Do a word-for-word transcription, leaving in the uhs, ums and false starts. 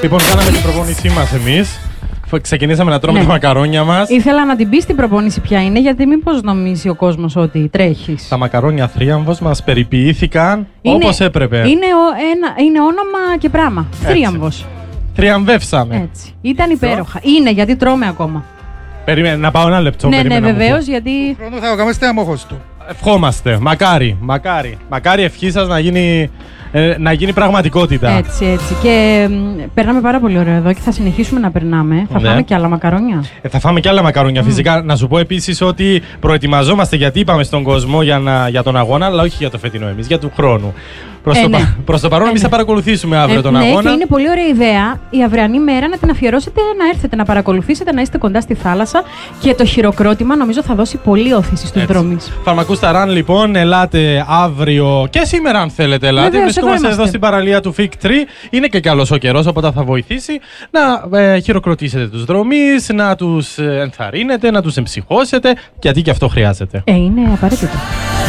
Λοιπόν, κάναμε την προπόνησή μας εμείς. Ξεκινήσαμε να τρώμε Ναι. τα μακαρόνια μας. Ήθελα να την πει στην προπόνηση ποια είναι, γιατί μήπως νομίζει ο κόσμος ότι τρέχεις. Τα μακαρόνια θρίαμβος μας περιποιήθηκαν Είναι- όπως έπρεπε. Είναι, ο, ένα, είναι όνομα και πράγμα. Θρίαμβος. Θριαμβεύσαμε. Έτσι. Ήταν υπέροχα. Είναι, γιατί τρώμε ακόμα. Περίμενε, να πάω ένα λεπτό. ναι, ναι, περίμενα να μου βεβαίως, πεις. γιατί. Χρόνο θα το κάνουμε στη αμόχωστο. Ευχόμαστε. Μακάρι, μακάρι. Μακάρι ευχή σας να γίνει, ε, να γίνει πραγματικότητα. Έτσι, έτσι. Και μ, περνάμε πάρα πολύ ωραίο εδώ και θα συνεχίσουμε να περνάμε. Θα Ναι. φάμε και άλλα μακαρόνια. Ε, θα φάμε και άλλα μακαρόνια. Φυσικά, να σου πω επίσης ότι προετοιμαζόμαστε, γιατί είπαμε στον κόσμο για, να, για τον αγώνα, αλλά όχι για το φετινό εμείς, για του χρόνου. Προς, Ε, το, ναι. πα- προς το παρόν, Ε, εμείς ναι. θα παρακολουθήσουμε αύριο Ε, τον ναι, αγώνα. και είναι πολύ ωραία ιδέα η αυριανή μέρα να την αφιερώσετε, να έρθετε να παρακολουθήσετε, να είστε κοντά στη θάλασσα και το χειροκρότημα νομίζω θα δώσει πολύ όθηση στους Έτσι. δρόμους. Φαρμακούστα Run, λοιπόν, ελάτε αύριο και σήμερα, αν θέλετε. Ελάτε. Βεβαίως, Βρισκόμαστε εδώ εδώ είμαστε. στην παραλία του Fig Tree. Είναι και καλός ο καιρός, οπότε θα βοηθήσει να ε, χειροκροτήσετε τους δρομείς, να τους ε, ενθαρρύνετε, να τους εμψυχώσετε, γιατί και αυτό χρειάζεται. Ε, είναι απαραίτητο.